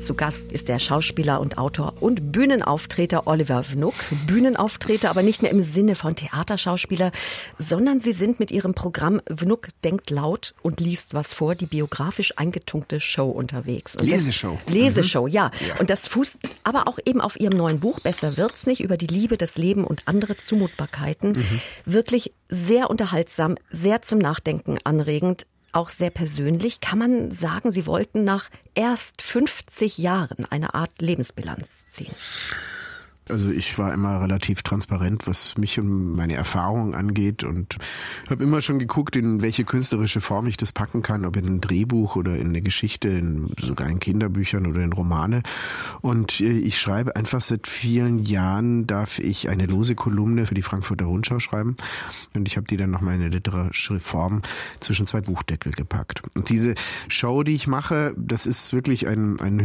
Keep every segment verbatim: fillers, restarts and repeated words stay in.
Zu Gast ist der Schauspieler und Autor und Bühnenauftreter Oliver Wnuck. Bühnenauftreter, aber nicht mehr im Sinne von Theaterschauspieler, sondern Sie sind mit Ihrem Programm Wnuck denkt laut und liest was vor, die biografisch eingetunkte Show unterwegs. Und Leseshow. Das, Leseshow, mhm. ja. ja. Und das fußt aber auch eben auf Ihrem neuen Buch Besser wird's nicht, über die Liebe, das Leben und andere Zumutbarkeiten. Mhm. Wirklich sehr unterhaltsam, sehr zum Nachdenken anregend. Auch sehr persönlich. Kann man sagen, Sie wollten nach erst fünfzig Jahren eine Art Lebensbilanz ziehen? Also ich war immer relativ transparent, was mich und meine Erfahrungen angeht und habe immer schon geguckt, in welche künstlerische Form ich das packen kann, ob in ein Drehbuch oder in eine Geschichte, in, sogar in Kinderbüchern oder in Romane. Und ich schreibe einfach seit vielen Jahren, darf ich eine lose Kolumne für die Frankfurter Rundschau schreiben und ich habe die dann nochmal in eine literarische Form zwischen zwei Buchdeckel gepackt. Und diese Show, die ich mache, das ist wirklich ein, ein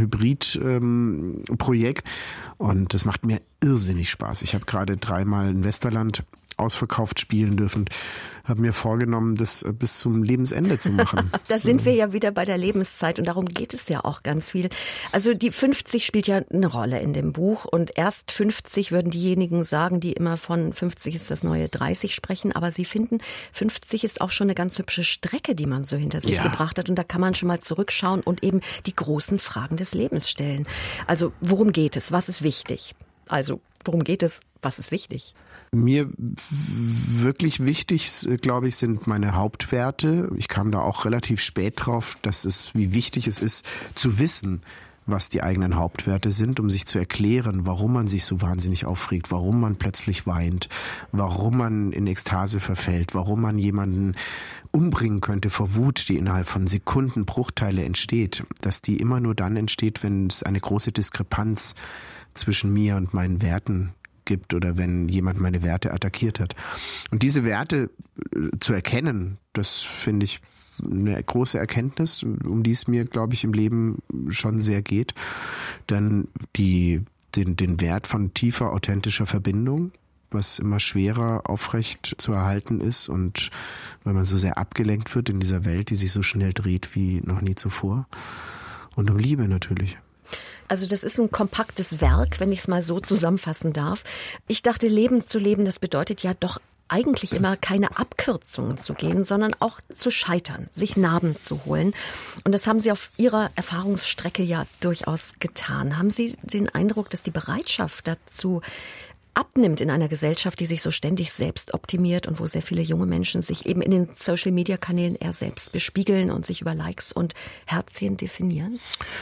Hybrid-Projekt und das macht mir irrsinnig Spaß. Ich habe gerade dreimal in Westerland ausverkauft spielen dürfen, habe mir vorgenommen, das bis zum Lebensende zu machen. Da sind wir ja wieder bei der Lebenszeit und darum geht es ja auch ganz viel. Also die fünfzig spielt ja eine Rolle in dem Buch und erst fünfzig würden diejenigen sagen, die immer von fünfzig ist das neue dreißig sprechen, aber Sie finden, fünfzig ist auch schon eine ganz hübsche Strecke, die man so hinter sich ja. gebracht hat und da kann man schon mal zurückschauen und eben die großen Fragen des Lebens stellen. Also worum geht es? Was ist wichtig? Also, worum geht es? Was ist wichtig? Mir wirklich wichtig, glaube ich, sind meine Hauptwerte. Ich kam da auch relativ spät drauf, dass es, wie wichtig es ist, zu wissen, was die eigenen Hauptwerte sind, um sich zu erklären, warum man sich so wahnsinnig aufregt, warum man plötzlich weint, warum man in Ekstase verfällt, warum man jemanden umbringen könnte vor Wut, die innerhalb von Sekunden Bruchteile entsteht, dass die immer nur dann entsteht, wenn es eine große Diskrepanz zwischen mir und meinen Werten gibt oder wenn jemand meine Werte attackiert hat. Und diese Werte zu erkennen, das finde ich eine große Erkenntnis, um die es mir, glaube ich, im Leben schon sehr geht. Dann die, den, den Wert von tiefer, authentischer Verbindung, was immer schwerer aufrecht zu erhalten ist und weil man so sehr abgelenkt wird in dieser Welt, die sich so schnell dreht wie noch nie zuvor. Und um Liebe natürlich. Also das ist ein kompaktes Werk, wenn ich es mal so zusammenfassen darf. Ich dachte, Leben zu leben, das bedeutet ja doch eigentlich immer keine Abkürzungen zu gehen, sondern auch zu scheitern, sich Narben zu holen. Und das haben Sie auf Ihrer Erfahrungsstrecke ja durchaus getan. Haben Sie den Eindruck, dass die Bereitschaft dazu abnimmt in einer Gesellschaft, die sich so ständig selbst optimiert und wo sehr viele junge Menschen sich eben in den Social-Media-Kanälen eher selbst bespiegeln und sich über Likes und Herzchen definieren?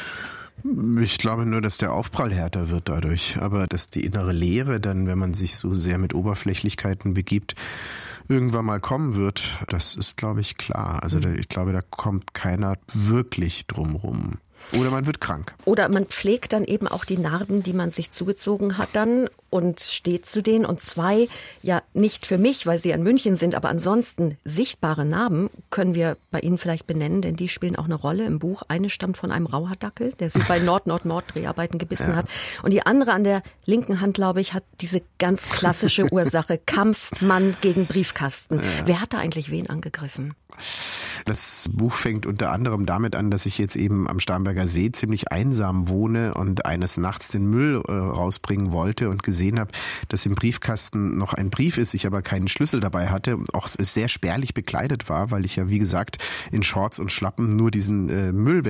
Ich glaube nur, dass der Aufprall härter wird dadurch, aber dass die innere Leere dann, wenn man sich so sehr mit Oberflächlichkeiten begibt, irgendwann mal kommen wird, das ist, glaube ich, klar. Also da, ich glaube, da kommt keiner wirklich drum rum. Oder man wird krank. Oder man pflegt dann eben auch die Narben, die man sich zugezogen hat dann und steht zu denen. Und zwei, ja nicht für mich, weil sie in München sind, aber ansonsten sichtbare Narben können wir bei Ihnen vielleicht benennen, denn die spielen auch eine Rolle im Buch. Eine stammt von einem Rauhaardackel, der sie bei Nord-Nord-Nord-Dreharbeiten gebissen ja. hat. Und die andere an der linken Hand, glaube ich, hat diese ganz klassische Ursache, Kampfmann gegen Briefkasten. Ja. Wer hat da eigentlich wen angegriffen? Das Buch fängt unter anderem damit an, dass ich jetzt eben am Starnberger See ziemlich einsam wohne und eines Nachts den Müll äh, rausbringen wollte und gesehen habe, dass im Briefkasten noch ein Brief ist, ich aber keinen Schlüssel dabei hatte und auch sehr spärlich bekleidet war, weil ich ja, wie gesagt, in Shorts und Schlappen nur diesen äh, Müll